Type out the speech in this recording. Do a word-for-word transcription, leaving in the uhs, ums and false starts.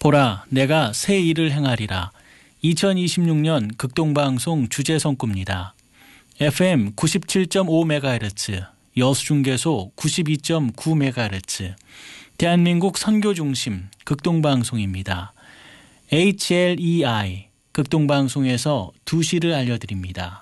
보라, 내가 새 일을 행하리라. 이천이십육 년 극동방송 주제성구입니다. 에프엠 구십칠 점 오 메가헤르츠, 여수중계소 구십이 점 구 메가헤르츠, 대한민국 선교중심 극동방송입니다. 에이치엘이아이 극동방송에서 두 시를 알려드립니다.